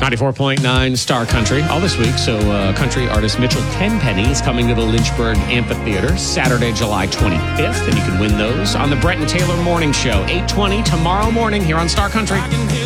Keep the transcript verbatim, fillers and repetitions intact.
ninety-four point nine Star Country all this week. So uh, country artist Mitchell Tenpenny is coming to the Lynchburg Amphitheater Saturday, July twenty-fifth. And you can win those on the Brent and Taylor Morning Show, eight twenty tomorrow morning here on Star Country.